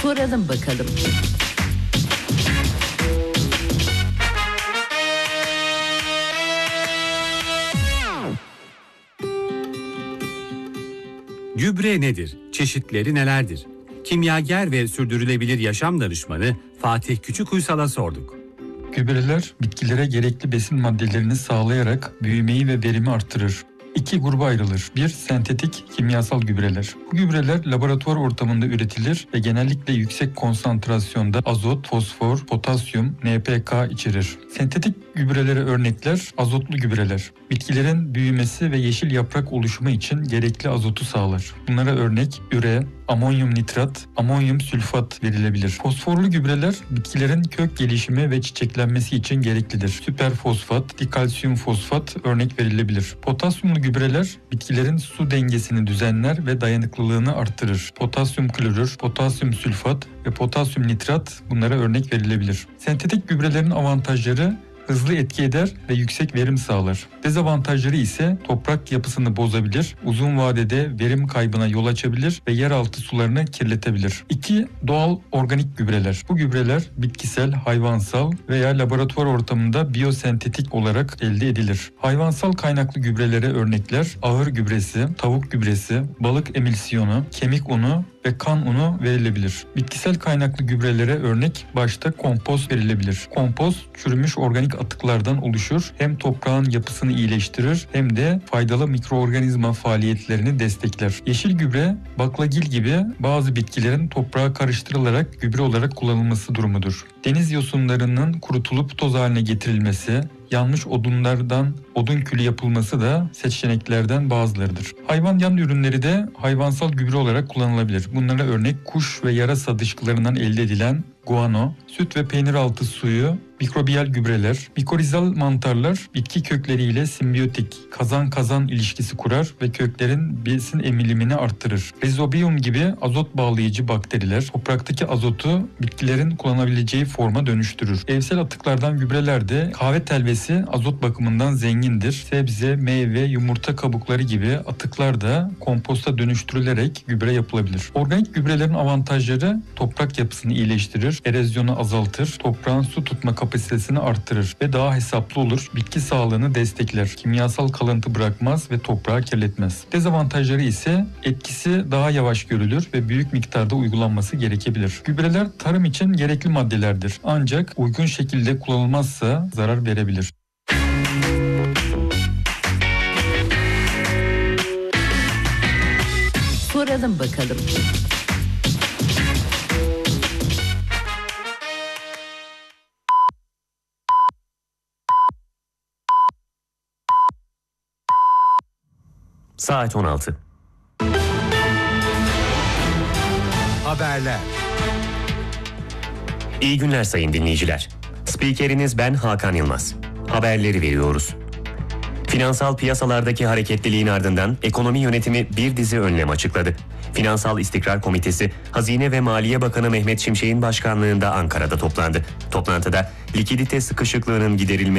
Soralım bakalım. Gübre nedir? Çeşitleri nelerdir? Kimyager ve sürdürülebilir yaşam danışmanı Fatih Küçükuysal'a sorduk. Gübreler bitkilere gerekli besin maddelerini sağlayarak büyümeyi ve verimi artırır. İki gruba ayrılır. Bir, sentetik kimyasal gübreler. Bu gübreler laboratuvar ortamında üretilir ve genellikle yüksek konsantrasyonda azot, fosfor, potasyum, NPK içerir. Sentetik gübrelere örnekler azotlu gübreler. Bitkilerin büyümesi ve yeşil yaprak oluşumu için gerekli azotu sağlar. Bunlara örnek üre, amonyum nitrat, amonyum sülfat verilebilir. Fosforlu gübreler bitkilerin kök gelişimi ve çiçeklenmesi için gereklidir. Süperfosfat, dikalsiyum fosfat örnek verilebilir. Potasyumlu gübreler bitkilerin su dengesini düzenler ve dayanıklılığını artırır. Potasyum klorür, potasyum sülfat ve potasyum nitrat bunlara örnek verilebilir. Sentetik gübrelerin avantajları hızlı etki eder ve yüksek verim sağlar. Dezavantajları ise toprak yapısını bozabilir, uzun vadede verim kaybına yol açabilir ve yeraltı sularını kirletebilir. 2. Doğal organik gübreler. Bu gübreler bitkisel, hayvansal veya laboratuvar ortamında biyosentetik olarak elde edilir. Hayvansal kaynaklı gübrelere örnekler ahır gübresi, tavuk gübresi, balık emilsiyonu, kemik unu ve kan unu verilebilir. Bitkisel kaynaklı gübrelere örnek başta kompost verilebilir. Kompost çürümüş organik atıklardan oluşur. Hem toprağın yapısını iyileştirir hem de faydalı mikroorganizma faaliyetlerini destekler. Yeşil gübre, baklagil gibi bazı bitkilerin toprağa karıştırılarak gübre olarak kullanılması durumudur. Deniz yosunlarının kurutulup toz haline getirilmesi, yanmış odunlardan odun külü yapılması da seçeneklerden bazılarıdır. Hayvan yan ürünleri de hayvansal gübre olarak kullanılabilir. Bunlara örnek kuş ve yarasa dışkılarından elde edilen guano, süt ve peynir altı suyu, mikrobiyal gübreler, mikorizal mantarlar bitki kökleriyle simbiyotik, kazan-kazan ilişkisi kurar ve köklerin besin emilimini artırır. Rhizobium gibi azot bağlayıcı bakteriler topraktaki azotu bitkilerin kullanabileceği forma dönüştürür. Evsel atıklardan gübreler de kahve telvesi azot bakımından zengindir. Sebze, meyve, yumurta kabukları gibi atıklar da komposta dönüştürülerek gübre yapılabilir. Organik gübrelerin avantajları toprak yapısını iyileştirir, erozyonu azaltır, toprağın su tutma kapasitesini artırır ve daha hesaplı olur, bitki sağlığını destekler, kimyasal kalıntı bırakmaz ve toprağı kirletmez. Dezavantajları ise etkisi daha yavaş görülür ve büyük miktarda uygulanması gerekebilir. Gübreler tarım için gerekli maddelerdir ancak uygun şekilde kullanılmazsa zarar verebilir. Soralım bakalım. Saat 16. Haberler. İyi günler sayın dinleyiciler. Spikeriniz ben Hakan Yılmaz. Haberleri veriyoruz. Finansal piyasalardaki hareketliliğin ardından ekonomi yönetimi bir dizi önlem açıkladı. Finansal İstikrar Komitesi, Hazine ve Maliye Bakanı Mehmet Şimşek'in başkanlığında Ankara'da toplandı. Toplantıda likidite sıkışıklığının giderilmesi